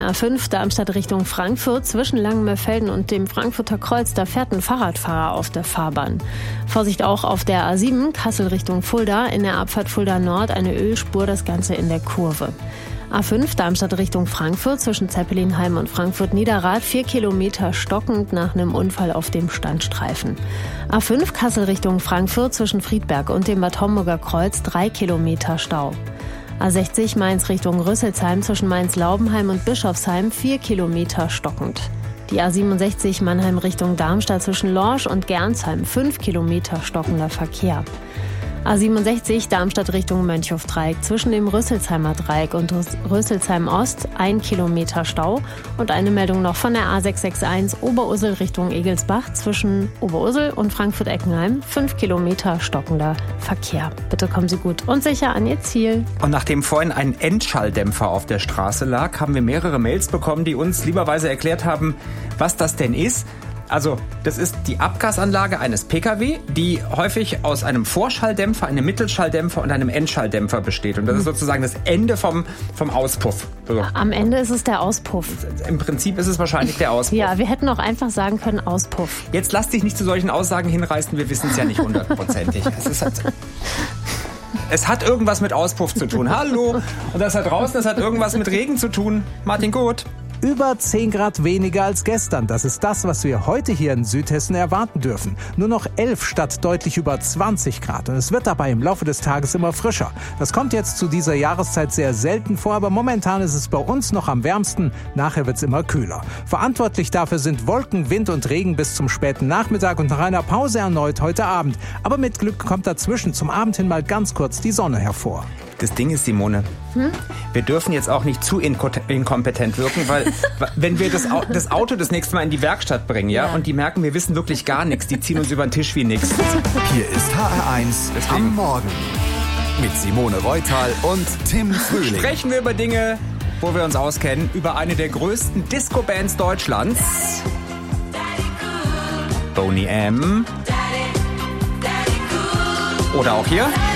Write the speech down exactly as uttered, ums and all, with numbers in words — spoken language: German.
A fünf Darmstadt Richtung Frankfurt zwischen Langenmörfelden und dem Frankfurter Kreuz, da fährt ein Fahrradfahrer auf der Fahrbahn. Vorsicht auch auf der A sieben Kassel Richtung Fulda, in der Abfahrt Fulda Nord eine Ölspur, das Ganze in der Kurve. A fünf Darmstadt Richtung Frankfurt zwischen Zeppelinheim und Frankfurt Niederrad, vier Kilometer stockend nach einem Unfall auf dem Standstreifen. A fünf Kassel Richtung Frankfurt zwischen Friedberg und dem Bad Homburger Kreuz, drei Kilometer Stau. A sechzig Mainz Richtung Rüsselsheim zwischen Mainz-Laubenheim und Bischofsheim, vier Kilometer stockend. Die A siebenundsechzig Mannheim Richtung Darmstadt zwischen Lorsch und Gernsheim, fünf Kilometer stockender Verkehr. A siebenundsechzig Darmstadt Richtung Mönchhofdreieck zwischen dem Rüsselsheimer Dreieck und Rüsselsheim Ost, ein Kilometer Stau. Und eine Meldung noch von der A sechs sechs eins Oberursel Richtung Egelsbach zwischen Oberursel und Frankfurt-Eckenheim, fünf Kilometer stockender Verkehr. Bitte kommen Sie gut und sicher an Ihr Ziel. Und nachdem vorhin ein Endschalldämpfer auf der Straße lag, haben wir mehrere Mails bekommen, die uns lieberweise erklärt haben, was das denn ist. Also, das ist die Abgasanlage eines Pkw, die häufig aus einem Vorschalldämpfer, einem Mittelschalldämpfer und einem Endschalldämpfer besteht. Und das ist sozusagen das Ende vom, vom Auspuff. Also, am Ende ist es der Auspuff. Im Prinzip ist es wahrscheinlich der Auspuff. Ja, wir hätten auch einfach sagen können Auspuff. Jetzt lass dich nicht zu solchen Aussagen hinreißen, wir wissen es ja nicht hundertprozentig. Es ist halt... Es hat irgendwas mit Auspuff zu tun. Hallo! Und das da draußen, das hat irgendwas mit Regen zu tun. Martin Goth. Über zehn Grad weniger als gestern. Das ist das, was wir heute hier in Südhessen erwarten dürfen. Nur noch elf statt deutlich über zwanzig Grad. Und es wird dabei im Laufe des Tages immer frischer. Das kommt jetzt zu dieser Jahreszeit sehr selten vor, aber momentan ist es bei uns noch am wärmsten. Nachher wird es immer kühler. Verantwortlich dafür sind Wolken, Wind und Regen bis zum späten Nachmittag und nach einer Pause erneut heute Abend. Aber mit Glück kommt dazwischen zum Abend hin mal ganz kurz die Sonne hervor. Das Ding ist, Simone, hm? wir dürfen jetzt auch nicht zu inkompetent wirken, weil wenn wir das, das Auto das nächste Mal in die Werkstatt bringen, ja, ja, und die merken, wir wissen wirklich gar nichts, die ziehen uns über den Tisch wie nichts. Hier ist H R eins Deswegen. Am Morgen mit Simone Reutal und Tim Frühling. Sprechen wir über Dinge, wo wir uns auskennen, über eine der größten Disco-Bands Deutschlands. Boney M. Oder auch hier.